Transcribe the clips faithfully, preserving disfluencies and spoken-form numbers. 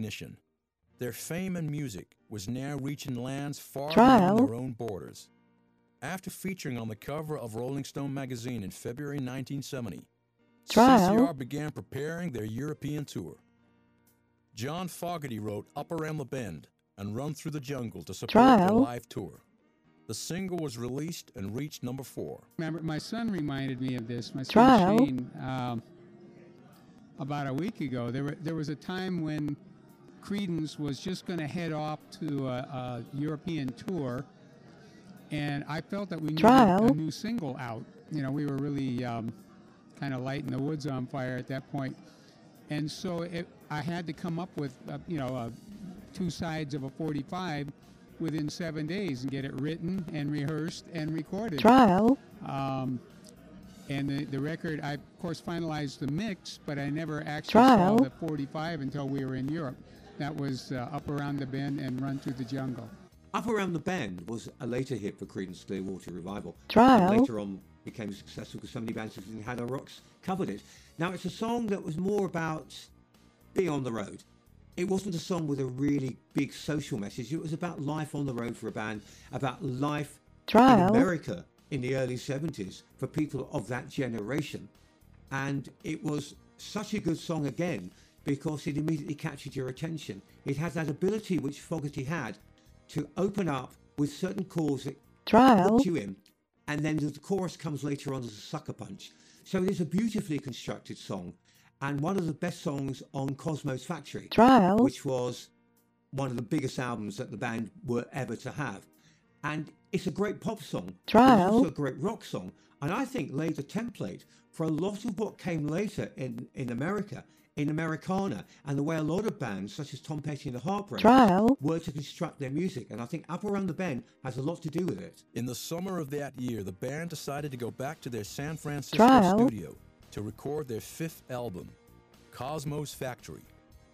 recognition. Their fame and music was now reaching lands far Trial. beyond their own borders. After featuring on the cover of Rolling Stone magazine in February nineteen seventy, Trial. C C R began preparing their European tour. John Fogerty wrote Up Around the Bend and Run Through the Jungle to support their Trial. live tour. The single was released and reached number four. Remember, my son reminded me of this. My son Trial. Shane, um, about a week ago, there, were, there was a time when Creedence was just going to head off to a, a European tour, and I felt that we needed Trial. a new single out. You know, we were really um, kind of lighting the woods on fire at that point. And so it, I had to come up with, uh, you know, uh, two sides of a forty-five within seven days and get it written and rehearsed and recorded. Trial. Um, and the, the record, I, of course, finalized the mix, but I never actually Trial. saw the forty-five until we were in Europe. That was uh, Up Around the Bend and Run Through the Jungle. Up Around the Bend was a later hit for Creedence Clearwater Revival. Trial. And later on became successful because so many bands, including Hannah Rocks, covered it. Now, it's a song that was more about being on the road. It wasn't a song with a really big social message. It was about life on the road for a band, about life Trial. in America in the early seventies for people of that generation. And it was such a good song again because it immediately captured your attention. It had that ability which Fogerty had to open up with certain chords that Trial. hooked you in, and then the chorus comes later on as a sucker punch. So it is a beautifully constructed song, and one of the best songs on Cosmo's Factory, Trial. which was one of the biggest albums that the band were ever to have. And it's a great pop song. Trial. It's also a great rock song, and I think laid the template for a lot of what came later in, in America, in Americana, and the way a lot of bands, such as Tom Petty and the Heartbreakers, Trial. were to construct their music. And I think Up Around the Bend has a lot to do with it. In the summer of that year, the band decided to go back to their San Francisco Trial. studio to record their fifth album, Cosmo's Factory.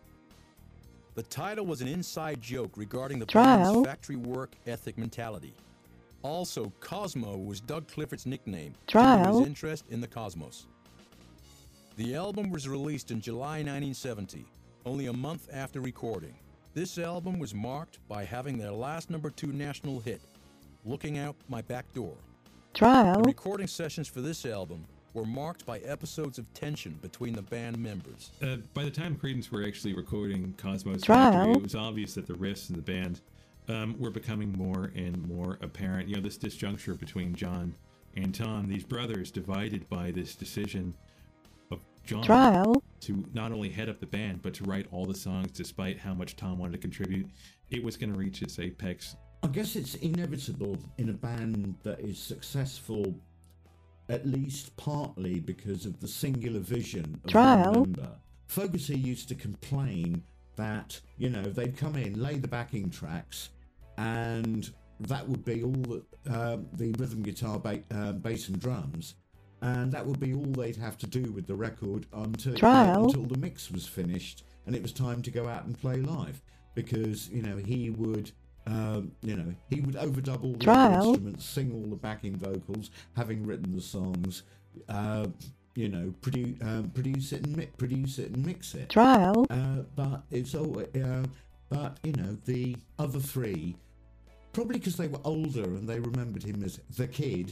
The title was an inside joke regarding the Trial. band's factory work ethic mentality. Also, Cosmo was Doug Clifford's nickname due to Trial. his interest in the cosmos. The album was released in July nineteen seventy, only a month after recording. This album was marked by having their last number two national hit, Looking Out My Back Door. The Trial. recording sessions for this album were marked by episodes of tension between the band members. Uh, by the time Creedence were actually recording Cosmo's Trial. Factory, it was obvious that the riffs in the band um, were becoming more and more apparent. You know, this disjuncture between John and Tom, these brothers divided by this decision of John Trial. to not only head up the band, but to write all the songs despite how much Tom wanted to contribute. It was going to reach its apex. I guess it's inevitable in a band that is successful, at least partly because of the singular vision of Trial. one member. Fogerty used to complain that, you know, they'd come in, lay the backing tracks, and that would be all that, uh, the rhythm guitar, ba- uh, bass and drums, and that would be all they'd have to do with the record until, Trial. until the mix was finished and it was time to go out and play live. Because, you know, he would... Um, you know, he would overdub all the Trial. other instruments, sing all the backing vocals, having written the songs, uh, you know, produce, um, produce it and mi- produce it and mix it. Trial. Uh, but it's all, uh, but you know, the other three, probably because they were older and they remembered him as the kid,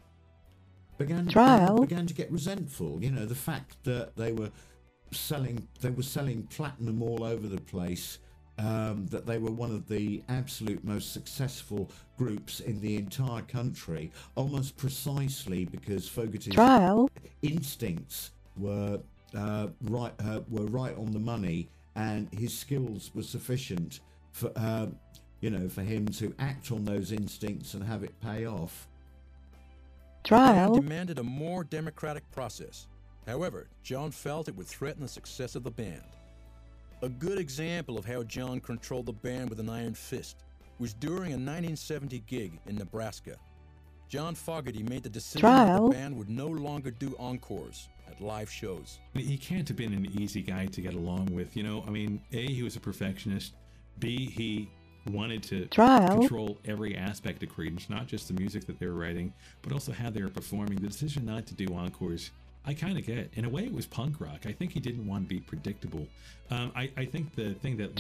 began Trial. uh, began to get resentful. You know, the fact that they were selling, they were selling platinum all over the place. Um, that they were one of the absolute most successful groups in the entire country, almost precisely because Fogerty's Trial. instincts were uh, right uh, were right on the money, and his skills were sufficient for uh, you know for him to act on those instincts and have it pay off. The band Trial. demanded a more democratic process. However, John felt it would threaten the success of the band. A good example of how John controlled the band with an iron fist was during a nineteen seventy gig in Nebraska. John Fogerty made the decision that Trial. the band would no longer do encores at live shows. He can't have been an easy guy to get along with. You know, I mean, A, he was a perfectionist. B, he wanted to Trial. control every aspect of Creedence, not just the music that they were writing, but also how they were performing. The decision not to do encores, I kind of get. In a way, it was punk rock. I think he didn't want to be predictable. Um, I, I think the thing that